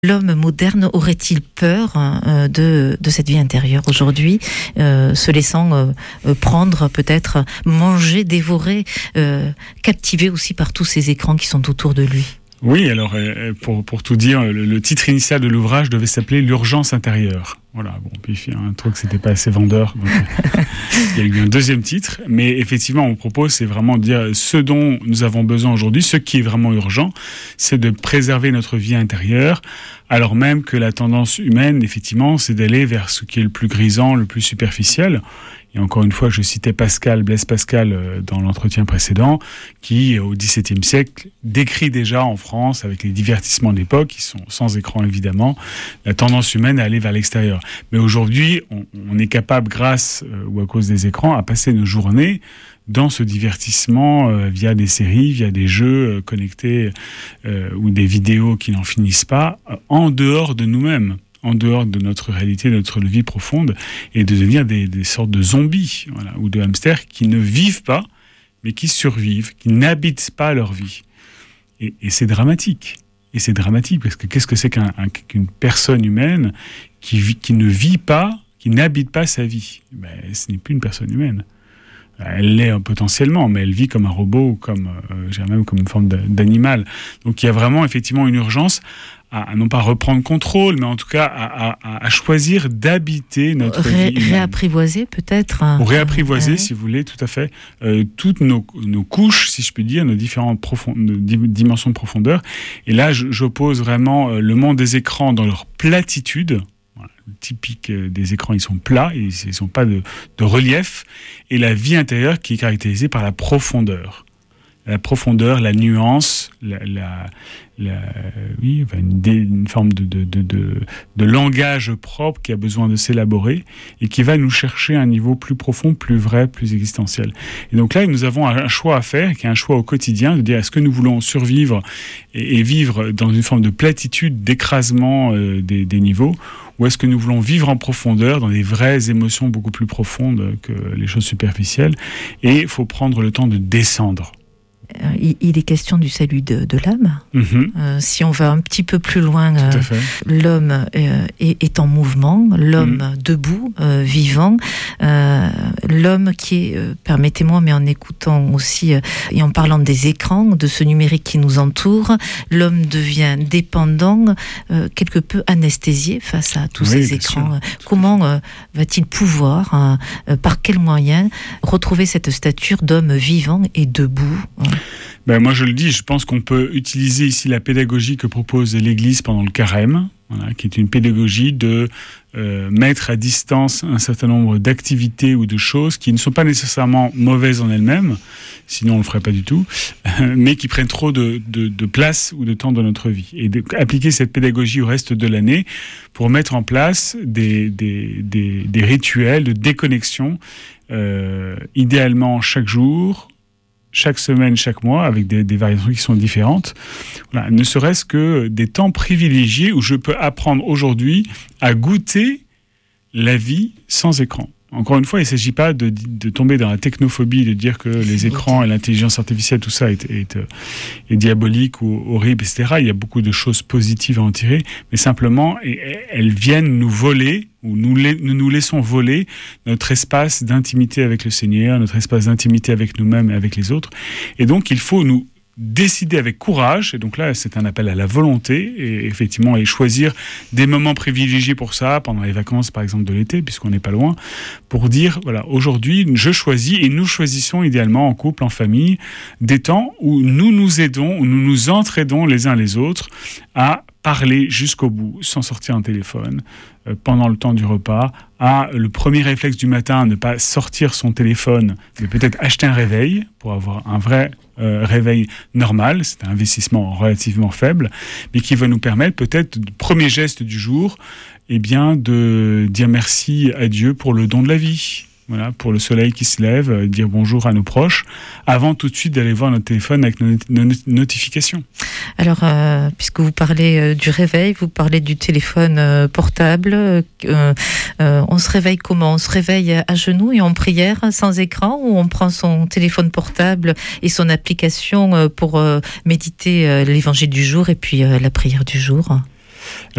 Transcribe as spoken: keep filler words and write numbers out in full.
L'homme moderne aurait-il peur euh, de, de cette vie intérieure aujourd'hui, euh, se laissant euh, euh, prendre, peut-être manger, dévorer, euh, captivé aussi par tous ces écrans qui sont autour de lui? Oui, alors euh, pour, pour tout dire, le, le titre initial de l'ouvrage devait s'appeler L'urgence intérieure. Voilà, bon, puis il y a un truc, c'était pas assez vendeur, donc il y a eu un deuxième titre, mais effectivement, on propose, c'est vraiment de dire ce dont nous avons besoin aujourd'hui, ce qui est vraiment urgent, c'est de préserver notre vie intérieure, alors même que la tendance humaine, effectivement, c'est d'aller vers ce qui est le plus grisant, le plus superficiel. Et encore une fois, je citais Pascal, Blaise Pascal, dans l'entretien précédent, qui, au dix-septième siècle, décrit déjà en France, avec les divertissements de l'époque, qui sont sans écran évidemment, la tendance humaine à aller vers l'extérieur. Mais aujourd'hui, on, on est capable, grâce euh, ou à cause des écrans, à passer nos journées dans ce divertissement euh, via des séries, via des jeux euh, connectés euh, ou des vidéos qui n'en finissent pas, euh, en dehors de nous-mêmes, en dehors de notre réalité, de notre vie profonde, et de devenir des, des sortes de zombies, voilà, ou de hamsters qui ne vivent pas, mais qui survivent, qui n'habitent pas leur vie. Et, et c'est dramatique. Et c'est dramatique, parce que qu'est-ce que c'est qu'un, un, qu'une personne humaine qui, vit, qui ne vit pas, qui n'habite pas sa vie? Ben, ce n'est plus une personne humaine. Elle l'est potentiellement, mais elle vit comme un robot, ou comme, euh, même comme une forme d'animal. Donc il y a vraiment effectivement une urgence à, à non pas reprendre contrôle, mais en tout cas à, à, à choisir d'habiter notre Ré, vie. Réapprivoiser peut-être. Ou réapprivoiser, ouais. Si vous voulez, tout à fait, euh, toutes nos, nos couches, si je puis dire, nos différentes profond, nos dimensions de profondeur. Et là, j'oppose vraiment le monde des écrans dans leur platitude. Typique des écrans, ils sont plats, ils ne sont pas de, de relief, et la vie intérieure qui est caractérisée par la profondeur. La profondeur, la nuance, la, la, la, oui, enfin une, une forme de, de, de, de, de langage propre qui a besoin de s'élaborer et qui va nous chercher à un niveau plus profond, plus vrai, plus existentiel. Et donc là, nous avons un choix à faire, qui est un choix au quotidien, de dire est-ce que nous voulons survivre et, et vivre dans une forme de platitude, d'écrasement euh, des, des niveaux, ou est-ce que nous voulons vivre en profondeur, dans des vraies émotions beaucoup plus profondes que les choses superficielles, et il faut prendre le temps de descendre. Il est question du salut de, de l'âme. Mm-hmm. Euh, si on va un petit peu plus loin, euh, l'homme euh, est, est en mouvement, l'homme mm-hmm. debout, euh, vivant, euh, l'homme qui est, euh, permettez-moi, mais en écoutant aussi euh, et en parlant des écrans, de ce numérique qui nous entoure, l'homme devient dépendant, euh, quelque peu anesthésié face à tous oui, ces écrans. Sûr. Comment euh, va-t-il pouvoir, euh, par quels moyens, retrouver cette stature d'homme vivant et debout? euh, Ben moi je le dis, je pense qu'on peut utiliser ici la pédagogie que propose l'Église pendant le carême, voilà, qui est une pédagogie de euh, mettre à distance un certain nombre d'activités ou de choses qui ne sont pas nécessairement mauvaises en elles-mêmes, sinon on ne le ferait pas du tout, mais qui prennent trop de, de, de place ou de temps dans notre vie. Et d'appliquer cette pédagogie au reste de l'année pour mettre en place des, des, des, des rituels de déconnexion, euh, idéalement chaque jour, chaque semaine, chaque mois, avec des, des variations qui sont différentes. Voilà, ne serait-ce que des temps privilégiés où je peux apprendre aujourd'hui à goûter la vie sans écran. Encore une fois, il ne s'agit pas de, de tomber dans la technophobie, de dire que les écrans et l'intelligence artificielle, tout ça est, est, est diabolique ou horrible, et cetera. Il y a beaucoup de choses positives à en tirer, mais simplement, elles viennent nous voler, ou nous, nous nous laissons voler notre espace d'intimité avec le Seigneur, notre espace d'intimité avec nous-mêmes et avec les autres. Et donc, il faut nous décider avec courage, et donc là c'est un appel à la volonté, et effectivement et choisir des moments privilégiés pour ça, pendant les vacances par exemple de l'été, puisqu'on n'est pas loin, pour dire voilà, aujourd'hui je choisis, et nous choisissons idéalement en couple, en famille, des temps où nous nous aidons, où nous nous entraidons les uns les autres à parler jusqu'au bout, sans sortir un téléphone, euh, pendant le temps du repas, à le premier réflexe du matin, ne pas sortir son téléphone, mais peut-être acheter un réveil, pour avoir un vrai euh, réveil normal, c'est un investissement relativement faible, mais qui va nous permettre peut-être, le premier geste du jour, eh bien, de dire merci à Dieu pour le don de la vie. Voilà, pour le soleil qui se lève, euh, dire bonjour à nos proches, avant tout de suite d'aller voir notre téléphone avec nos, nos notifications. Alors, euh, puisque vous parlez euh, du réveil, vous parlez du téléphone euh, portable, euh, euh, on se réveille comment? On se réveille à genoux et en prière, sans écran, ou on prend son téléphone portable et son application euh, pour euh, méditer euh, l'évangile du jour et puis euh, la prière du jour?